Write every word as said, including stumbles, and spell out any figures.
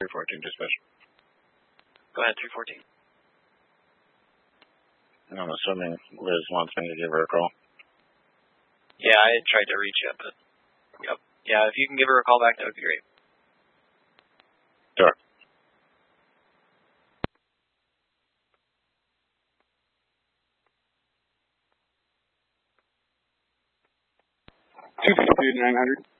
three fourteen dispatch. Go ahead, three fourteen. I'm assuming Liz wants me to give her a call. Yeah, I tried to reach you, but, yep. Yeah, if you can give her a call back, that would be great. Sure. two fifty nine hundred.